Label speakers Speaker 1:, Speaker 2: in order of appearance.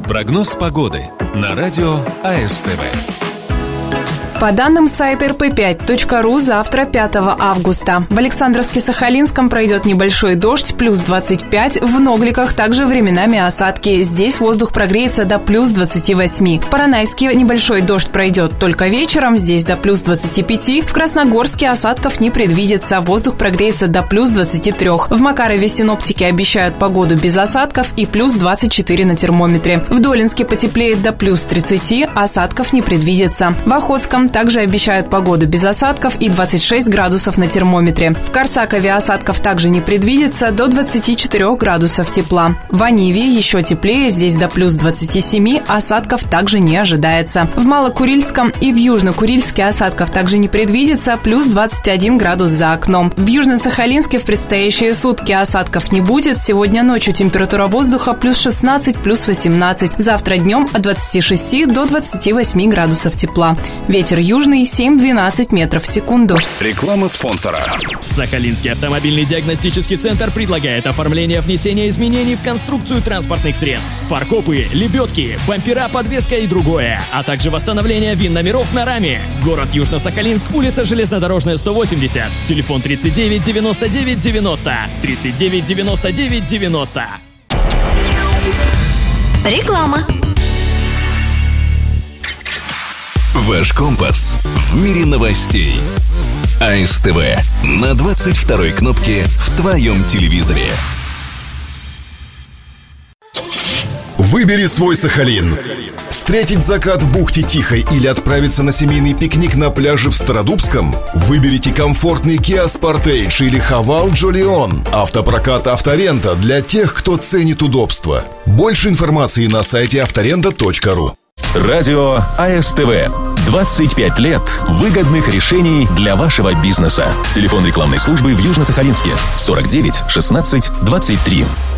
Speaker 1: Прогноз погоды на радио АСТВ.
Speaker 2: По данным сайта rp5.ru, завтра, 5 августа, в Александровске-Сахалинском пройдет небольшой дождь, плюс 25, в Ногликах также временами осадки. Здесь воздух прогреется до плюс 28. В Поронайске небольшой дождь пройдет только вечером, здесь до плюс 25. В Красногорске осадков не предвидится, воздух прогреется до плюс 23. В Макарове синоптики обещают погоду без осадков и плюс 24 на термометре. В Долинске потеплеет до плюс 30, осадков не предвидится. В Охотском также обещают погоду без осадков и 26 градусов на термометре. В Корсакове осадков также не предвидится, до 24 градусов тепла. В Аниве еще теплее, здесь до плюс 27, осадков также не ожидается. В Малокурильском и в Южно-Курильске осадков также не предвидится, плюс 21 градус за окном. В Южно-Сахалинске в предстоящие сутки осадков не будет. Сегодня ночью температура воздуха плюс 16, плюс 18. Завтра днем от 26 до 28 градусов тепла. Ветер южный 7-12 метров в секунду.
Speaker 1: Реклама спонсора.
Speaker 3: Сахалинский автомобильный диагностический центр предлагает оформление внесения изменений в конструкцию транспортных средств. Фаркопы, лебедки, бампера, подвеска и другое. А также восстановление ВИН-номеров на раме. Город Южно-Сахалинск, улица Железнодорожная, 180. Телефон 39 99 90. 39 99 90.
Speaker 4: Реклама.
Speaker 1: Ваш компас в мире новостей. АСТВ на 22-й кнопке в твоем телевизоре.
Speaker 5: Выбери свой Сахалин. Встретить закат в бухте Тихой или отправиться на семейный пикник на пляже в Стародубском? Выберите комфортный Kia Sportage или Haval Jolion. Автопрокат «Авторента» для тех, кто ценит удобство. Больше информации на сайте авторента.ру.
Speaker 1: Радио АСТВ. 25 лет выгодных решений для вашего бизнеса. Телефон рекламной службы в Южно-Сахалинске 49 16 23.